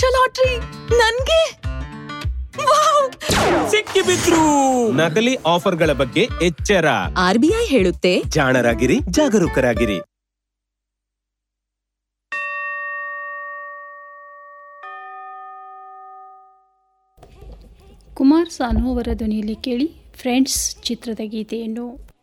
Lakh lottery ನನ್ಗೆ! Wow! ಸಿಕ್ಕಿಬಿದ್ರು! ನಕಲಿ ಆಫರ್ಗಳ ಬಗ್ಗೆ ಎಚ್ಚರ. RBI ಹೇಳುತ್ತೆ, ಜಾಣರಾಗಿರಿ, ಜಾಗರೂಕರಾಗಿರಿ. ಕುಮಾರ್ ಸಾನು ಅವರ ಧ್ವನಿಯಲ್ಲಿ ಕೇಳಿ ಫ್ರೆಂಡ್ಸ್ ಚಿತ್ರದ ಗೀತೆಯನ್ನು.